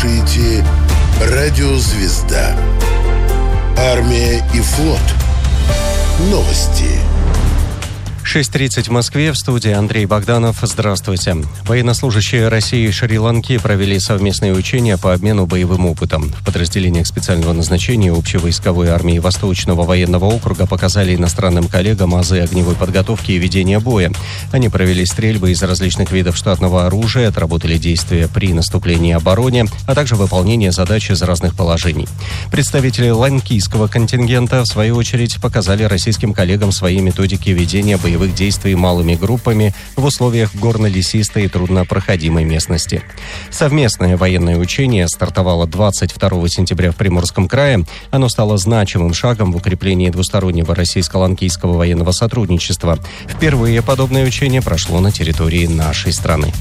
слушаете «Радио Звезда». Армия и флот. Новости. 6:30 в Москве. В студии Андрей Богданов. Здравствуйте. Военнослужащие России и Шри-Ланки провели совместные учения по обмену боевым опытом. В подразделениях специального назначения общевойсковой армии Восточного военного округа показали иностранным коллегам азы огневой подготовки и ведения боя. Они провели стрельбы из различных видов штатного оружия, отработали действия при наступлении и обороне, а также выполнение задач из разных положений. Представители ланкийского контингента, в свою очередь, показали российским коллегам свои методики ведения боевых действий малыми группами в условиях горно-лесистой и труднопроходимой местности. Совместное военное учение стартовало 22 сентября в Приморском крае. Оно стало значимым шагом в укреплении двустороннего российско-ланкийского военного сотрудничества. Впервые подобное учение прошло на территории нашей страны.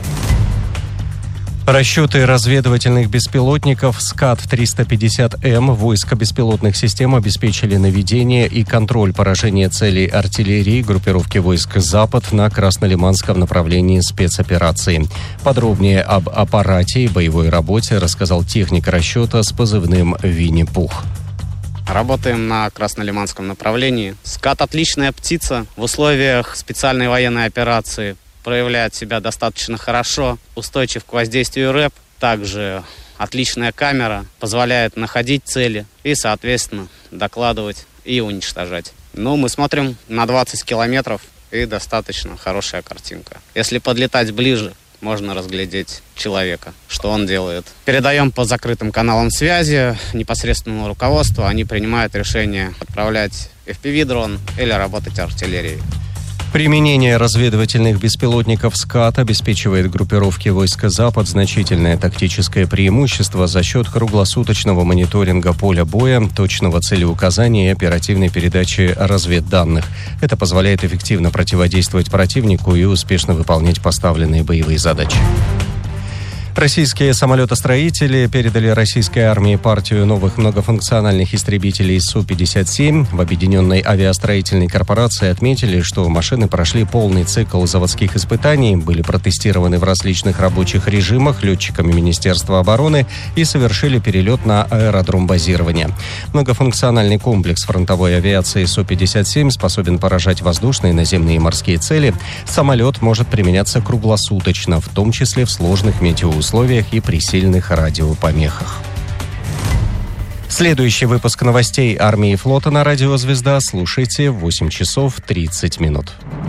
Расчеты разведывательных беспилотников СКАД-350М войск беспилотных систем обеспечили наведение и контроль поражения целей артиллерии группировки войск «Запад» на Краснолиманском направлении спецоперации. Подробнее об аппарате и боевой работе рассказал техник расчета с позывным «Винни-Пух». Работаем на Краснолиманском направлении. СКАД – отличная птица в условиях специальной военной операции. Проявляет себя достаточно хорошо, устойчив к воздействию РЭП. Также отличная камера, позволяет находить цели и, соответственно, докладывать и уничтожать. Мы смотрим на 20 километров, и достаточно хорошая картинка. Если подлетать ближе, можно разглядеть человека, что он делает. Передаем по закрытым каналам связи непосредственному руководству. Они принимают решение отправлять FPV-дрон или работать артиллерией. Применение разведывательных беспилотников СКАД обеспечивает группировке войска «Запад» значительное тактическое преимущество за счет круглосуточного мониторинга поля боя, точного целеуказания и оперативной передачи разведданных. Это позволяет эффективно противодействовать противнику и успешно выполнять поставленные боевые задачи. Российские самолетостроители передали российской армии партию новых многофункциональных истребителей Су-57. В Объединенной авиастроительной корпорации отметили, что машины прошли полный цикл заводских испытаний, были протестированы в различных рабочих режимах летчиками Министерства обороны и совершили перелет на аэродром базирования. Многофункциональный комплекс фронтовой авиации Су-57 способен поражать воздушные, наземные и морские цели. Самолет может применяться круглосуточно, в том числе в сложных метеоусловиях и при сильных радиопомехах. Следующий выпуск новостей армии и флота на радио «Звезда» слушайте в 8 часов 30 минут.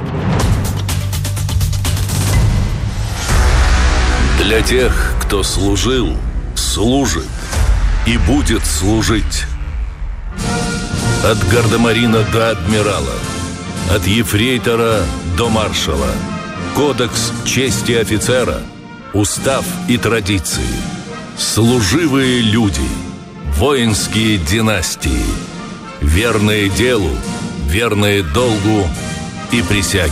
Для тех, кто служил, служит и будет служить. От гардемарина до адмирала, от ефрейтора до маршала. Кодекс чести офицера, устав и традиции, служивые люди, воинские династии, верные делу, верные долгу и присяге.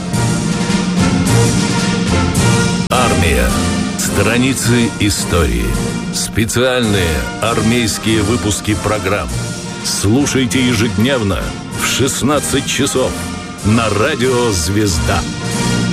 Армия. Страницы истории. Специальные армейские выпуски программ. Слушайте ежедневно в 16 часов на радио «Звезда».